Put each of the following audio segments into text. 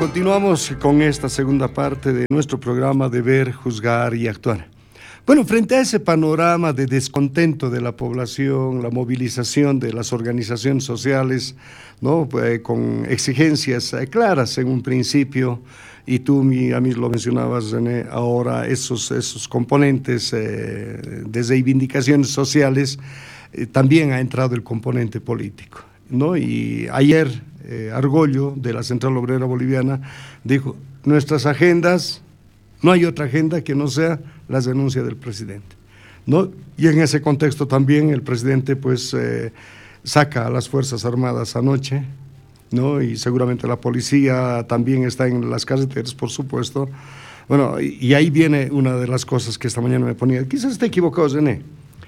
continuamos con esta segunda parte de nuestro programa de Ver, Juzgar y Actuar. Bueno, frente a ese panorama de descontento de la población, la movilización de las organizaciones sociales, ¿no? Con exigencias claras en un principio, y tú a mí lo mencionabas, René, ahora esos componentes de reivindicaciones sociales, también ha entrado el componente político, ¿no? Y ayer Argollo, de la Central Obrera Boliviana, dijo: nuestras agendas, no hay otra agenda que no sea la denuncia del presidente, ¿no? Y en ese contexto también el presidente pues saca a las Fuerzas Armadas anoche, ¿no? Y seguramente la policía también está en las carreteras, por supuesto. Bueno, y ahí viene una de las cosas que esta mañana me ponía, quizás esté equivocado, René.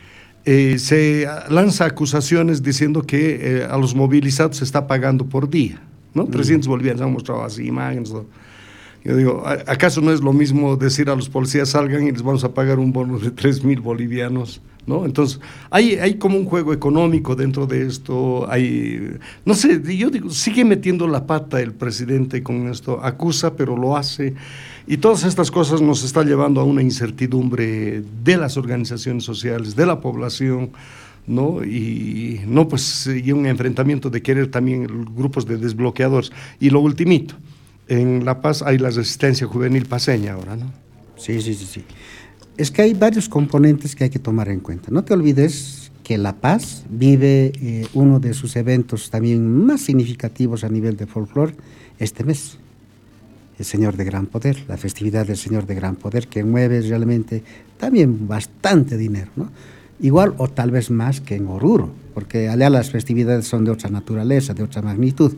Se lanza acusaciones diciendo que a los movilizados se está pagando por día, ¿no? 300 bolivianos, han mostrado así imágenes, ¿no? Yo digo, ¿acaso no es lo mismo decir a los policías salgan y les vamos a pagar un bono de 3.000 bolivianos? ¿No? Entonces, hay como un juego económico dentro de esto, no sé, yo digo, sigue metiendo la pata el presidente con esto, acusa, pero lo hace, y todas estas cosas nos están llevando a una incertidumbre de las organizaciones sociales, de la población, ¿no? Y un enfrentamiento de querer también grupos de desbloqueadores. Y lo ultimito, en La Paz hay la resistencia juvenil paceña ahora, ¿no? Sí. Es que hay varios componentes que hay que tomar en cuenta. No te olvides que La Paz vive uno de sus eventos también más significativos a nivel de folclore este mes. El Señor de Gran Poder, la festividad del Señor de Gran Poder, que mueve realmente también bastante dinero, ¿no? Igual o tal vez más que en Oruro, porque allá las festividades son de otra naturaleza, de otra magnitud.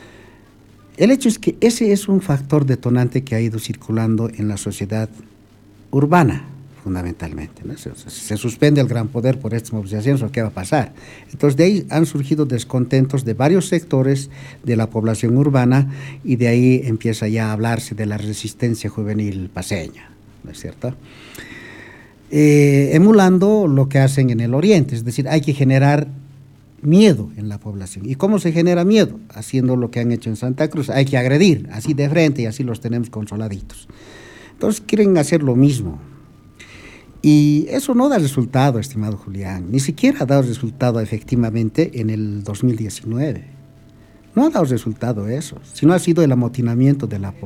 El hecho es que ese es un factor detonante que ha ido circulando en la sociedad urbana, fundamentalmente, ¿no? Se suspende el Gran Poder por estas movilizaciones, ¿qué va a pasar? Entonces de ahí han surgido descontentos de varios sectores de la población urbana, y de ahí empieza ya a hablarse de la resistencia juvenil paceña, ¿no es cierto? Emulando lo que hacen en el oriente, es decir, hay que generar miedo en la población. ¿Y cómo se genera miedo? Haciendo lo que han hecho en Santa Cruz, hay que agredir, así de frente, y así los tenemos consoladitos. Entonces quieren hacer lo mismo. Y eso no da resultado, estimado Julián, ni siquiera ha dado resultado efectivamente en el 2019. No ha dado resultado eso, sino ha sido el amotinamiento de la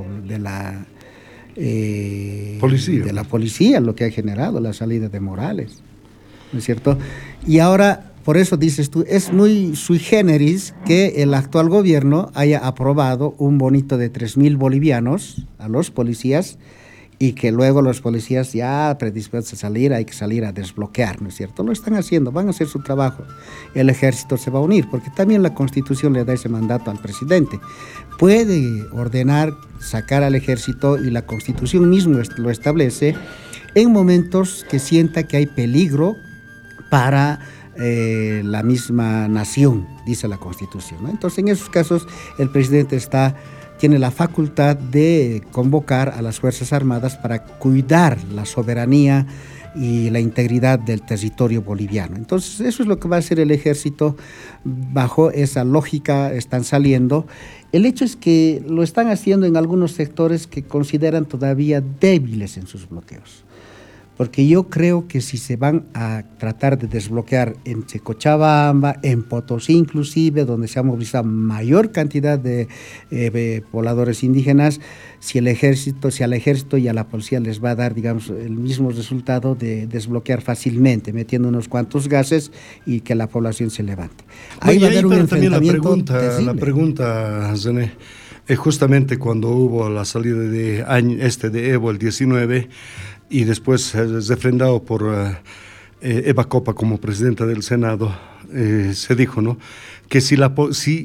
policía lo que ha generado la salida de Morales, ¿no es cierto? Y ahora, por eso dices tú, es muy sui generis que el actual gobierno haya aprobado un bonito de 3.000 bolivianos a los policías, y que luego los policías ya predispuestos a salir, hay que salir a desbloquear, ¿no es cierto? Lo están haciendo, van a hacer su trabajo. El ejército se va a unir, porque también la Constitución le da ese mandato al presidente. Puede ordenar sacar al ejército, y la Constitución mismo lo establece, en momentos que sienta que hay peligro para la misma nación, dice la Constitución, ¿no? Entonces, en esos casos, el presidente tiene la facultad de convocar a las Fuerzas Armadas para cuidar la soberanía y la integridad del territorio boliviano. Entonces, eso es lo que va a hacer el ejército. Bajo esa lógica están saliendo. El hecho es que lo están haciendo en algunos sectores que consideran todavía débiles en sus bloqueos. Porque yo creo que si se van a tratar de desbloquear en Cochabamba, en Potosí inclusive, donde se ha movilizado mayor cantidad de pobladores indígenas, si al ejército y a la policía les va a dar, digamos, el mismo resultado de desbloquear fácilmente, metiendo unos cuantos gases y que la población se levante. Ahí va a haber un enfrentamiento terrible. La pregunta, René, justamente cuando hubo la salida de Evo el 19, y después refrendado por Eva Copa como presidenta del Senado, se dijo, ¿no?, que si la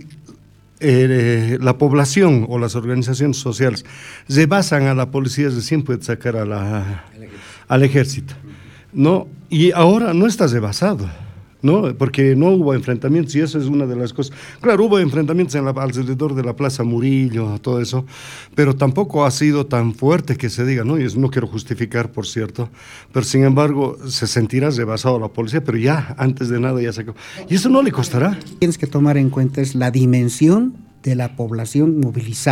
población o las organizaciones sociales rebasan a la policía, recién puede sacar al ejército, ¿no? Y ahora no está rebasado, ¿no? Porque no hubo enfrentamientos, y eso es una de las cosas. Claro, hubo enfrentamientos alrededor de la Plaza Murillo, todo eso, pero tampoco ha sido tan fuerte que se diga, ¿no? Y no quiero justificar, por cierto, pero sin embargo se sentirá rebasado la policía, pero ya, antes de nada, ya sacó. Y eso no le costará. Tienes que tomar en cuenta es la dimensión de la población movilizada.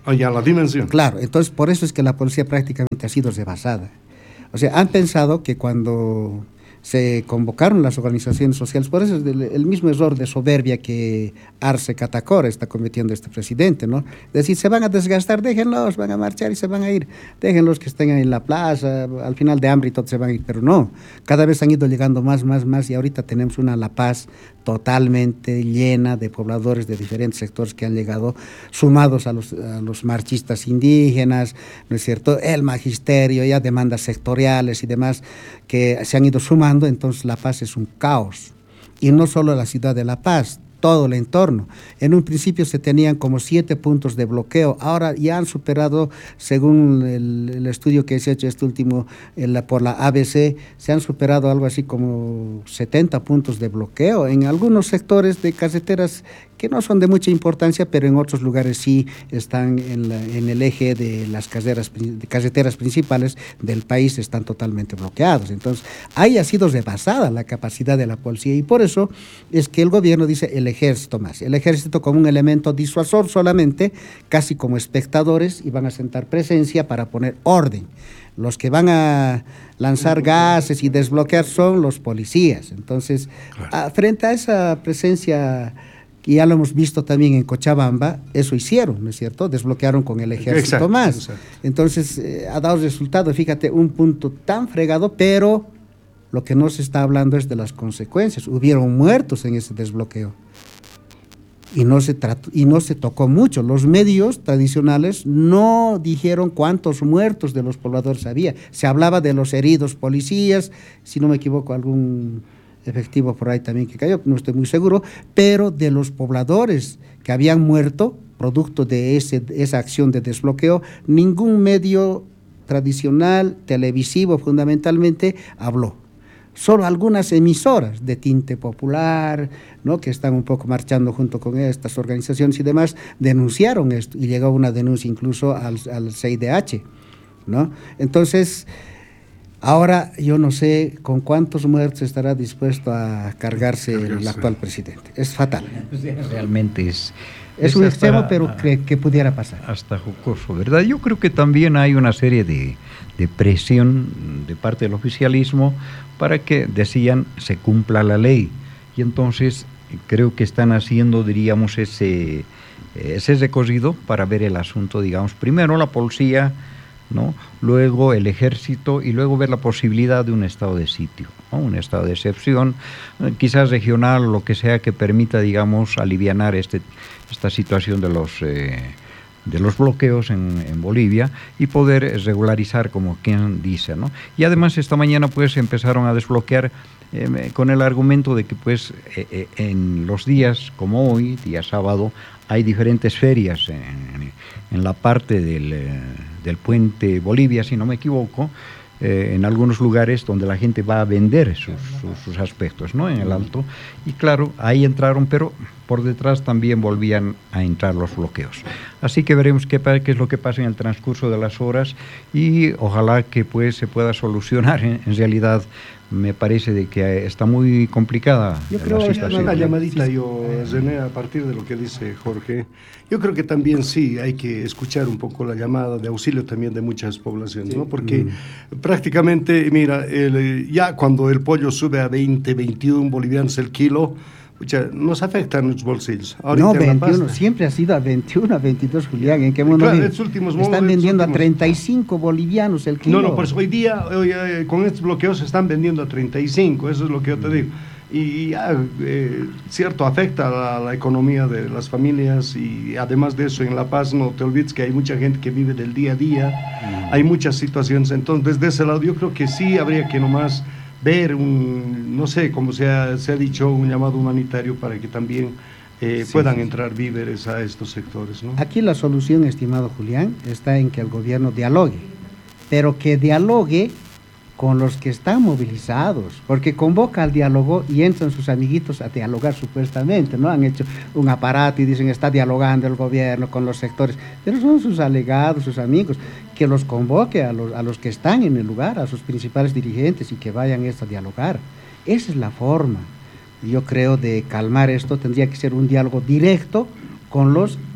Ya la dimensión. Claro, entonces por eso es que la policía prácticamente ha sido rebasada. O sea, han pensado que cuando se convocaron las organizaciones sociales, por eso es el mismo error de soberbia que Arce Catacora está cometiendo este presidente, ¿no? Es decir, se van a desgastar, déjenlos, van a marchar y se van a ir, déjenlos que estén en la plaza, al final de hambre y todo se van a ir, pero no, cada vez han ido llegando más, y ahorita tenemos una La Paz totalmente llena de pobladores de diferentes sectores que han llegado, sumados a los marchistas indígenas, ¿no es cierto?, el magisterio, ya demandas sectoriales y demás que se han ido sumando, entonces La Paz es un caos. Y no solo la ciudad de La Paz, todo el entorno. En un principio se tenían como 7 puntos de bloqueo, ahora ya han superado, según el estudio que se ha hecho este último por la ABC, se han superado algo así como 70 puntos de bloqueo en algunos sectores de carreteras que no son de mucha importancia, pero en otros lugares sí están en el eje de las carreteras principales del país, están totalmente bloqueados. Entonces, ahí ha sido rebasada la capacidad de la policía y por eso es que el gobierno dice el ejército más. El ejército como un elemento disuasor solamente, casi como espectadores, y van a sentar presencia para poner orden. Los que van a lanzar gases y desbloquear son los policías. Entonces, frente a esa presencia, que ya lo hemos visto también en Cochabamba, eso hicieron, ¿no es cierto? Desbloquearon con el ejército más. Exacto. Entonces, ha dado resultado, fíjate, un punto tan fregado, pero lo que no se está hablando es de las consecuencias. Hubieron muertos en ese desbloqueo. Y no se tocó mucho. Los medios tradicionales no dijeron cuántos muertos de los pobladores había. Se hablaba de los heridos policías, si no me equivoco, algún efectivo por ahí también que cayó, no estoy muy seguro, pero de los pobladores que habían muerto producto de esa acción de desbloqueo, ningún medio tradicional, televisivo fundamentalmente, habló. Solo algunas emisoras de tinte popular, ¿no?, que están un poco marchando junto con estas organizaciones y demás, denunciaron esto y llegó una denuncia incluso al CIDH, ¿no? Entonces, ahora yo no sé con cuántos muertos estará dispuesto a cargarse el actual presidente. Es fatal. Realmente es un extremo, pero que pudiera pasar. Hasta jocoso, ¿verdad? Yo creo que también hay una serie de presión de parte del oficialismo para que, decían, se cumpla la ley. Y entonces creo que están haciendo, diríamos, ese recorrido para ver el asunto, digamos, primero la policía, ¿no?, luego el ejército y luego ver la posibilidad de un estado de sitio, ¿no?, un estado de excepción, quizás regional, lo que sea que permita, digamos, alivianar esta situación de los bloqueos en Bolivia y poder regularizar, como quien dice, ¿no? Y además esta mañana pues empezaron a desbloquear con el argumento de que pues en los días como hoy, día sábado, hay diferentes ferias en la parte del puente Bolivia, si no me equivoco, en algunos lugares donde la gente va a vender sus aspectos, ¿no?, en el Alto. Y claro, ahí entraron, pero por detrás también volvían a entrar los bloqueos. Así que veremos qué es lo que pasa en el transcurso de las horas y ojalá que pues se pueda solucionar. En realidad me parece de que está muy complicada. Yo creo que una llamadita, René, a partir de lo que dice Jorge. Yo creo que también sí hay que escuchar un poco la llamada de auxilio también de muchas poblaciones, ¿no? Porque prácticamente, mira, ya cuando el pollo sube a 20, 21 bolivianos el kilo, nos afectan los bolsillos. Ahorita no, 21, siempre ha sido a 21, a 22, Julián. ¿En qué mundo vive? Están vendiendo a 35 bolivianos el kilo. No, pues hoy día con estos bloqueos se están vendiendo a 35, eso es lo que yo te digo. Y cierto, afecta a la economía de las familias y además de eso en La Paz no te olvides que hay mucha gente que vive del día a día, hay muchas situaciones. Entonces, desde ese lado yo creo que sí habría que nomás ver no sé, como se ha dicho, un llamado humanitario para que también puedan entrar víveres a estos sectores, ¿no? Aquí la solución, estimado Julián, está en que el gobierno dialogue, pero que dialogue con los que están movilizados, porque convoca al diálogo y entran sus amiguitos a dialogar supuestamente, ¿no? Han hecho un aparato y dicen está dialogando el gobierno con los sectores, pero son sus alegados, sus amigos, que los convoque a los que están en el lugar, a sus principales dirigentes y que vayan a dialogar. Esa es la forma, yo creo, de calmar esto. Tendría que ser un diálogo directo con los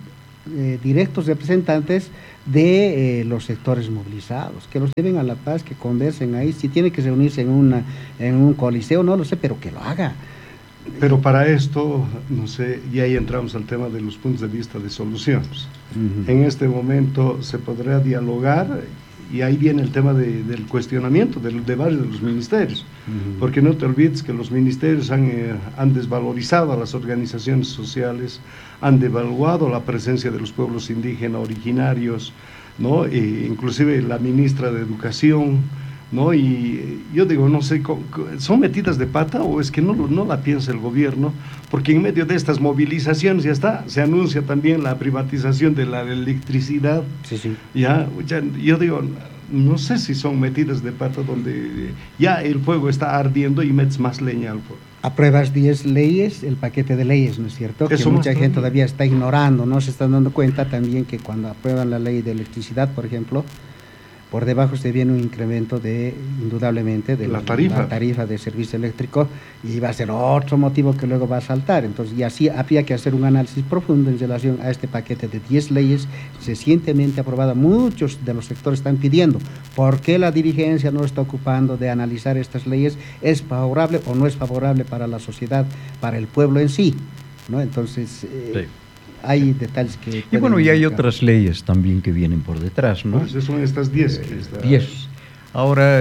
directos representantes de los sectores movilizados, que los lleven a La Paz, que conversen ahí, si tiene que reunirse en un coliseo, no lo sé, pero que lo haga. Pero para esto, no sé, y ahí entramos al tema de los puntos de vista de soluciones. En este momento se podrá dialogar, y ahí viene el tema del cuestionamiento de varios de los ministerios, porque no te olvides que los ministerios han desvalorizado a las organizaciones sociales, han devaluado la presencia de los pueblos indígenas originarios, ¿no? Inclusive la ministra de Educación, ¿no? Y yo digo, no sé, ¿son metidas de pata o es que no la piensa el gobierno? Porque en medio de estas movilizaciones se anuncia también la privatización de la electricidad. Sí. Ya, yo digo, no sé si son metidas de pata donde ya el fuego está ardiendo y metes más leña al fuego. Apruebas 10 leyes, el paquete de leyes, ¿no es cierto? Que mucha gente todavía está ignorando, no se están dando cuenta también que cuando aprueban la ley de electricidad, por ejemplo, por debajo se viene un incremento indudablemente, de la tarifa de servicio eléctrico, y va a ser otro motivo que luego va a saltar. Entonces, y así habría que hacer un análisis profundo en relación a este paquete de 10 leyes recientemente aprobada. Muchos de los sectores están pidiendo por qué la dirigencia no está ocupando de analizar estas leyes, es favorable o no es favorable para la sociedad, para el pueblo en sí, ¿no? Entonces, sí. Hay detalles que... Y bueno, y hay otras leyes también que vienen por detrás, ¿no? Pues son estas 10. 10. Ahora,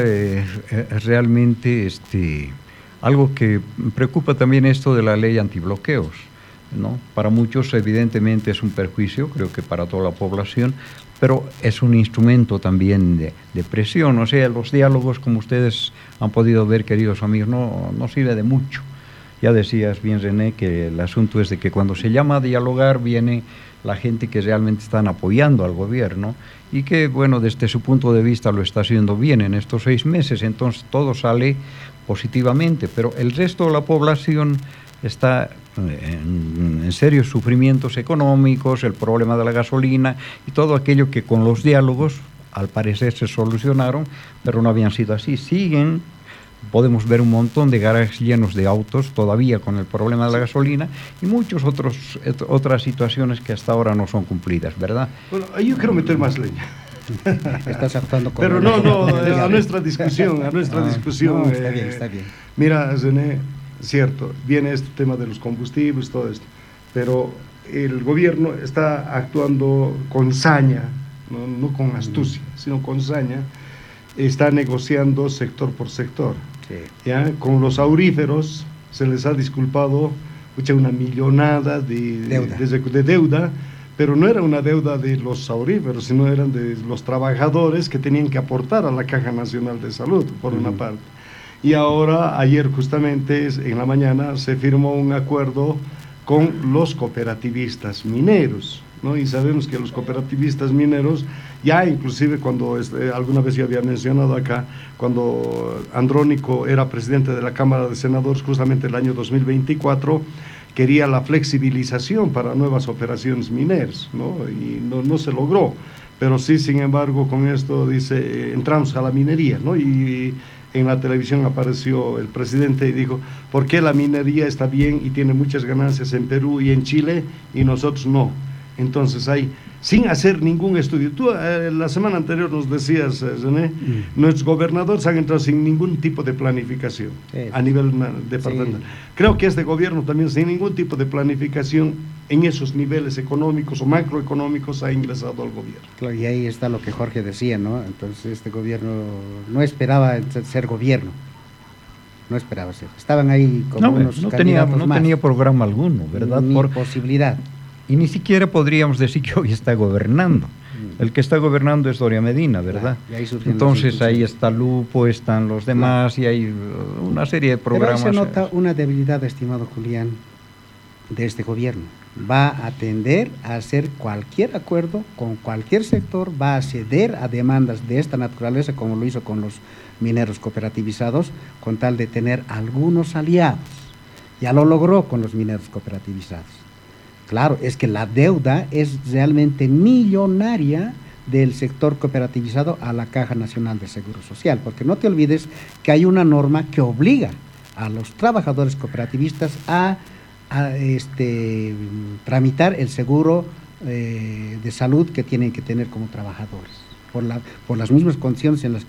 realmente, algo que preocupa también esto de la ley antibloqueos, ¿no? Para muchos, evidentemente, es un perjuicio, creo que para toda la población, pero es un instrumento también de presión. O sea, los diálogos, como ustedes han podido ver, queridos amigos, no sirve de mucho. Ya decías bien, René, que el asunto es de que cuando se llama a dialogar viene la gente que realmente están apoyando al gobierno y que, bueno, desde su punto de vista lo está haciendo bien en estos 6 meses, entonces todo sale positivamente, pero el resto de la población está en serios sufrimientos económicos, el problema de la gasolina y todo aquello que con los diálogos al parecer se solucionaron, pero no habían sido así. Podemos ver un montón de garajes llenos de autos todavía con el problema de la gasolina y muchas otras situaciones que hasta ahora no son cumplidas, ¿verdad? Bueno, ahí yo quiero meter más leña. Estás actuando con... Pero a nuestra discusión, discusión. No, está bien. Mira, René, cierto, viene este tema de los combustibles, todo esto, pero el gobierno está actuando con saña, no con astucia, sino con saña. Está negociando sector por sector. Sí. ¿Ya? Con los auríferos se les ha disculpado una millonada de deuda, pero no era una deuda de los auríferos, sino eran de los trabajadores que tenían que aportar a la Caja Nacional de Salud, por una parte. Y ahora, ayer justamente, en la mañana, se firmó un acuerdo con los cooperativistas mineros, ¿no? Y sabemos que los cooperativistas mineros, ya inclusive cuando alguna vez yo había mencionado acá, cuando Andrónico era presidente de la Cámara de Senadores, justamente el año 2024, quería la flexibilización para nuevas operaciones mineras, ¿no? Y no se logró, pero sí, sin embargo, con esto dice, entramos a la minería, ¿no? Y en la televisión apareció el presidente y dijo, ¿por qué la minería está bien y tiene muchas ganancias en Perú y en Chile y nosotros no? Entonces hay, sin hacer ningún estudio. Tú la semana anterior nos decías, René, nuestros gobernadores han entrado sin ningún tipo de planificación a nivel departamental. Sí. Creo que este gobierno también sin ningún tipo de planificación en esos niveles económicos o macroeconómicos ha ingresado al gobierno. Claro, y ahí está lo que Jorge decía, ¿no? Entonces este gobierno no esperaba ser gobierno. No esperaba ser. Estaban ahí como unos candidatos no tenía programa alguno, ¿verdad? Ni posibilidad. Y ni siquiera podríamos decir que hoy está gobernando. El que está gobernando es Doria Medina, ¿verdad? Entonces ahí está Lupo, están los demás y hay una serie de programas. Pero ahí se nota una debilidad, estimado Julián, de este gobierno. Va a tender a hacer cualquier acuerdo con cualquier sector, va a ceder a demandas de esta naturaleza, como lo hizo con los mineros cooperativizados, con tal de tener algunos aliados. Ya lo logró con los mineros cooperativizados. Claro, es que la deuda es realmente millonaria del sector cooperativizado a la Caja Nacional de Seguro Social, porque no te olvides que hay una norma que obliga a los trabajadores cooperativistas a tramitar el seguro de salud que tienen que tener como trabajadores, por las mismas condiciones en las que